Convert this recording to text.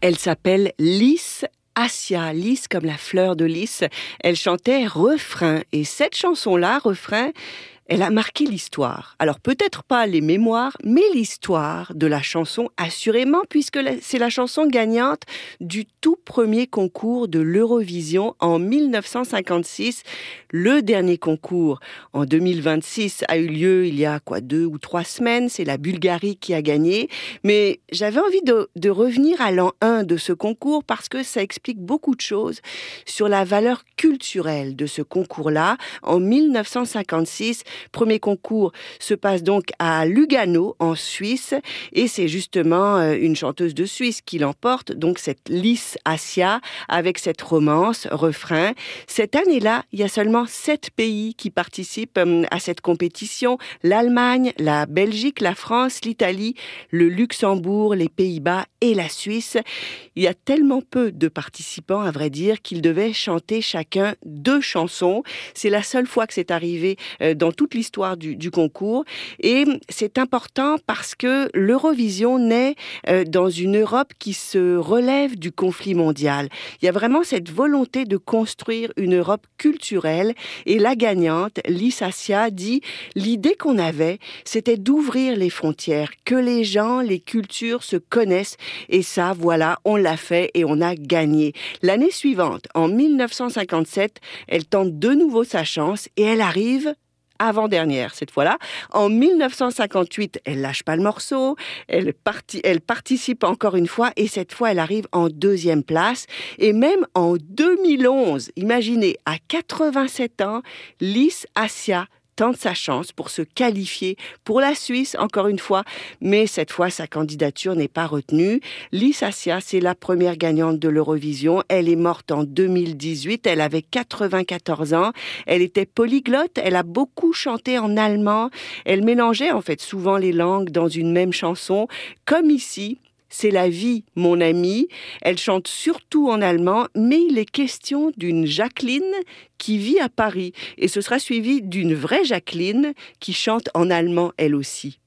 Elle s'appelle Lys Assia, lys comme la fleur de lys. Elle chantait Refrain. Et cette chanson-là, Refrain, elle a marqué l'histoire. Alors peut-être pas les mémoires, mais l'histoire de la chanson assurément, puisque c'est la chanson gagnante du tout premier concours de l'Eurovision en 1956. Le dernier concours en 2026 a eu lieu il y a 2 ou 3 semaines. C'est la Bulgarie qui a gagné. Mais j'avais envie de revenir à l'an 1 de ce concours parce que ça explique beaucoup de choses sur la valeur culturelle de ce concours-là. En 1956, premier concours se passe donc à Lugano, en Suisse, et c'est justement une chanteuse de Suisse qui l'emporte, donc cette Lys Assia, avec cette romance, Refrain. Cette année-là, il y a seulement 7 pays qui participent à cette compétition. L'Allemagne, la Belgique, la France, l'Italie, le Luxembourg, les Pays-Bas et la Suisse. Il y a tellement peu de participants, à vrai dire, qu'ils devaient chanter chacun 2 chansons. C'est la seule fois que c'est arrivé dans toute l'histoire du concours. Et c'est important parce que l'Eurovision naît dans une Europe qui se relève du conflit mondial. Il y a vraiment cette volonté de construire une Europe culturelle. Et la gagnante, Lys Assia, dit « L'idée qu'on avait, c'était d'ouvrir les frontières, que les gens, les cultures se connaissent. Et ça, voilà, on l'a fait et on a gagné. » L'année suivante, en 1957, elle tente de nouveau sa chance et elle arrive avant-dernière cette fois-là. En 1958, elle lâche pas le morceau, elle participe encore une fois et cette fois elle arrive en 2e place. Et même en 2011, imaginez, à 87 ans, Lys Assia tente sa chance pour se qualifier pour la Suisse, encore une fois, mais cette fois, sa candidature n'est pas retenue. Lys Assia, c'est la première gagnante de l'Eurovision. Elle est morte en 2018, elle avait 94 ans. Elle était polyglotte, elle a beaucoup chanté en allemand. Elle mélangeait en fait souvent les langues dans une même chanson, comme ici. C'est la vie, mon ami. Elle chante surtout en allemand, mais il est question d'une Jacqueline qui vit à Paris. Et ce sera suivi d'une vraie Jacqueline qui chante en allemand elle aussi.